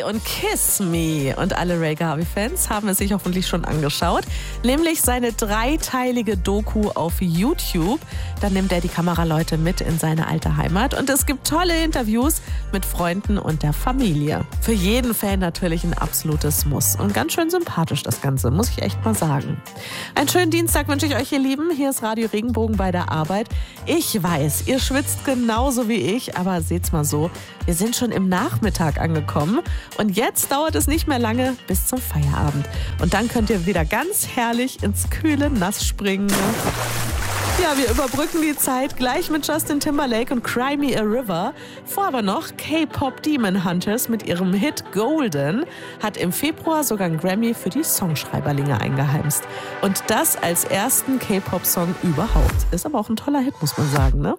Garvey und Kiss Me. Und alle Ray Garvey-Fans haben es sich hoffentlich schon angeschaut, nämlich seine dreiteilige Doku auf YouTube. Da nimmt er die Kameraleute mit in seine alte Heimat und es gibt tolle Interviews mit Freunden und der Familie. Für jeden Fan natürlich ein absolutes Muss und ganz schön sympathisch das Ganze, muss ich echt mal sagen. Einen schönen Dienstag wünsche ich euch, ihr Lieben. Hier ist Radio Regenbogen bei der Arbeit. Ich weiß, ihr schwitzt genauso wie ich, aber seht's mal so, wir sind schon im Nachmittag angekommen und jetzt dauert es nicht mehr lange bis zum Feierabend. Und dann könnt ihr wieder ganz herrlich ins kühle Nass springen. Ja, wir überbrücken die Zeit gleich mit Justin Timberlake und Cry Me a River. Vor aber noch K-Pop Demon Hunters mit ihrem Hit Golden hat im Februar sogar einen Grammy für die Songschreiberlinge eingeheimst. Und das als ersten K-Pop-Song überhaupt. Ist aber auch ein toller Hit, muss man sagen, ne?